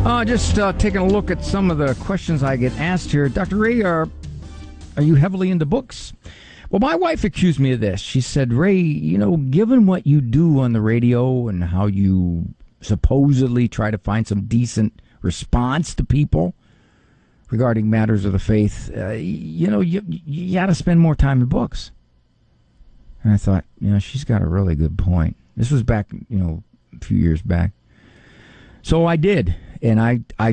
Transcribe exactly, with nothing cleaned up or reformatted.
Uh, just uh, taking a look at some of the questions I get asked here. Doctor Ray, are, are you heavily into books? Well, my wife accused me of this. She said, Ray, you know, given what you do on the radio and how you supposedly try to find some decent response to people regarding matters of the faith, uh, you know, you, you got to spend more time in books. And I thought, you know, she's got a really good point. This was back, you know, a few years back. So I did, and I, I